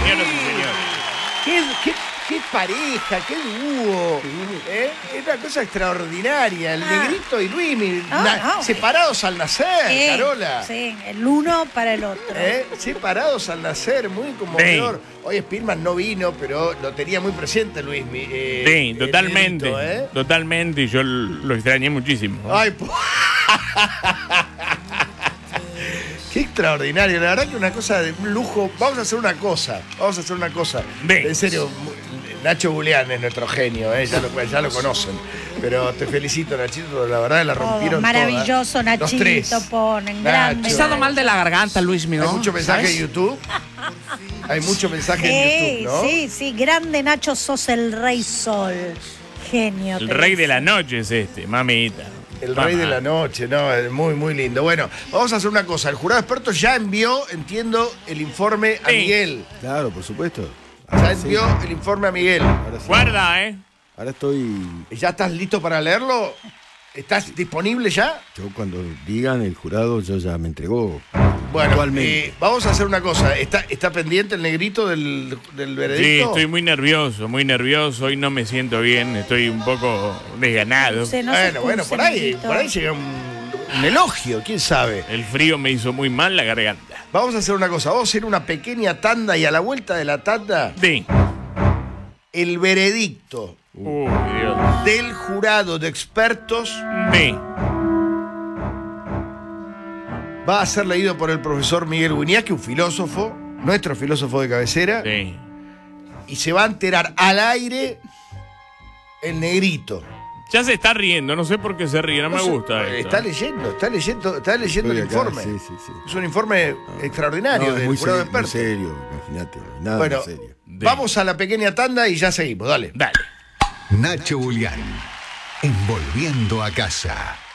señoras y señores. Qué pareja, qué dúo. Es una cosa extraordinaria. El Negrito y Luismi, separados al nacer, Carola. Sí, el uno para el otro. Separados al nacer, muy conmovedor. Hoy Spielman no vino, pero lo tenía muy presente Luismi. Sí, totalmente. Negrito, Totalmente, y yo lo extrañé muchísimo. Ay, qué extraordinario, la verdad que una cosa de un lujo. Vamos a hacer una cosa. En serio, Nacho Julián es nuestro genio, ya lo conocen. Pero te felicito, Nachito, la verdad la rompieron maravilloso, todas. Nachito, Los tres. ponen grande. He estado mal de la garganta, Luismi, ¿no? Hay mucho mensaje en YouTube. Hay mucho mensaje en YouTube, ¿no? Sí, grande Nacho, sos el rey sol. Genio. El rey de la noche es este, mamita. El rey de la noche, no, es muy, muy lindo. Bueno, vamos a hacer una cosa. El jurado experto ya envió, entiendo, el informe a Miguel. Claro, por supuesto. Ya envió el informe a Miguel. Guarda, Ahora estoy... ¿Ya estás listo para leerlo? ¿Estás disponible ya? Yo cuando digan el jurado, yo ya me entregó. Bueno, vamos a hacer una cosa. ¿Está pendiente el Negrito del veredicto? Sí, estoy muy nervioso. Hoy no me siento bien, estoy un poco desganado. Bueno, por ahí llega un elogio, quién sabe. El frío me hizo muy mal la garganta. Vamos a hacer una cosa. Vamos a hacer una pequeña tanda y a la vuelta de la tanda, el veredicto Dios. del jurado de expertos va a ser leído por el profesor Miguel Winiaki, un filósofo, nuestro filósofo de cabecera. Sí. Y se va a enterar al aire el Negrito. Ya se está riendo, no sé por qué se ríe, no me gusta esto. Está leyendo el informe. Sí. Es un informe extraordinario del jurado de expertos. Muy serio, imagínate. Nada Bueno, muy serio. vamos a la pequeña tanda y ya seguimos, dale. Nacho Julián, envolviendo a casa.